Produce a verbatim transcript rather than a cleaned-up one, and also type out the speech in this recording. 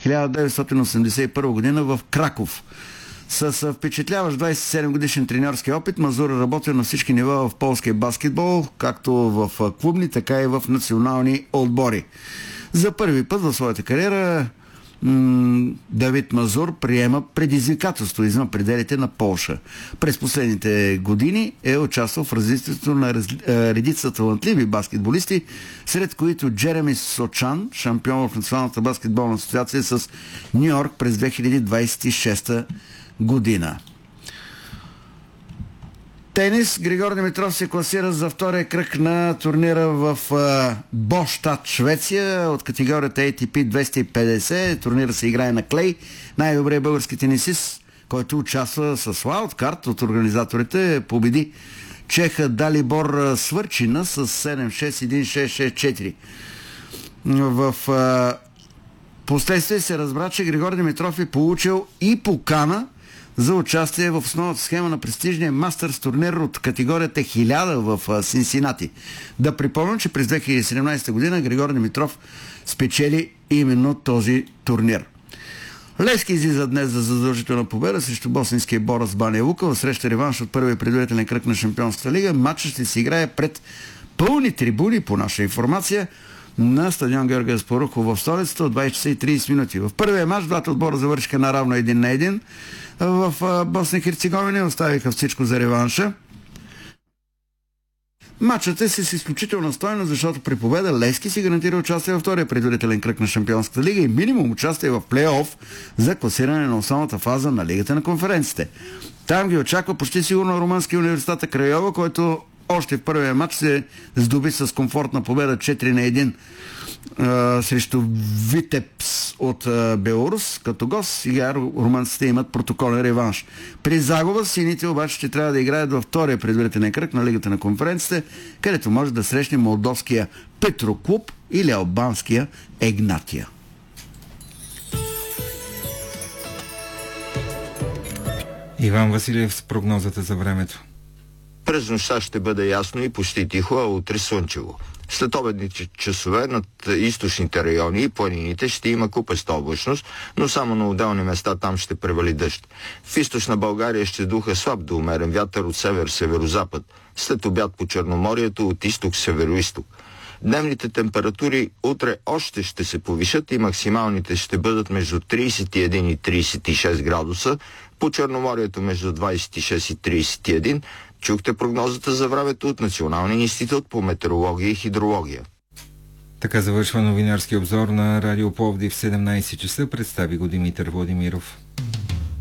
хиляда деветстотин осемдесет и първа година в Краков. С впечатляващ двадесет и седем годишен треньорски опит, Мазур е работил на всички нива в полския баскетбол, както в клубни, така и в национални отбори. За първи път в своята кариера Давид Мазур приема предизвикателство извън пределите на Полша. През последните години е участвал в развитието на редица талантливи баскетболисти, сред които Джереми Сочан, шампион в Националната баскетболна асоциация с Ню Йорк през две хиляди двадесет и шеста година. Тенис. Григор Димитров се класира за втория кръг на турнира в Бостад, Швеция, от категорията Ей Ти Пи двеста и петдесет. Турнира се играе на клей. Най-добрият български тенисист, който участва с лаудкарт от организаторите, победи чеха Далибор Свърчина с седем шест един шест шест четири. В последствие се разбра, че Григор Димитров е получил и покана за участие в основната схема на престижния Мастърс турнир от категорията хиляда в Синсинати. Да припомням, че през две хиляди и седемнадесета година Григор Димитров спечели именно този турнир. Левски излиза днес за задължителна победа срещу босненския Борис Баня Лука в среща реванш от първия предварителен кръг на Шампионската лига. Матчът ще се играе пред пълни трибуни, по наша информация, на стадион Георги Аспарухов в столицата от двадесет часа и тридесет минути. В първия матч двата отбора завършиха наравно един на един. В Босна и Херцеговина оставиха всичко за реванша. Матчът е с изключителна стойност, защото при победа Левски си гарантира участие във втория предварителен кръг на Шампионската лига и минимум участие в плейоф за класиране на основната фаза на Лигата на конференците. Там ги очаква почти сигурно Румънския университет Крайова, който още в първия матч се здоби с комфортна победа четири на един а, срещу Витепс от а, Беларус като гост. Сега румънците имат протоколен реванш. При загуба сините обаче ще трябва да играят във втория предварителен кръг на Лигата на конференците, където може да срещне молдовския Петроклуб или албанския Егнатия. Иван Василев с прогнозата за времето. През нощта ще бъде ясно и почти тихо, а утре слънчево. След обедните часове над източните райони и планините ще има купеста облачност, но само на отделни места там ще превали дъжд. В източна България ще духа слаб до умерен вятър от север-северозапад. След обяд по Черноморието от изток-североизток. Дневните температури утре още ще се повишат и максималните ще бъдат между тридесет и един и тридесет и шест градуса, по Черноморието между двадесет и шест и тридесет и един. Чухте прогнозата за времето от Националния институт по метеорология и хидрология. Така завършва новинарски обзор на Радио Пловдив в седемнадесет часа. Представи го Димитър Владимиров.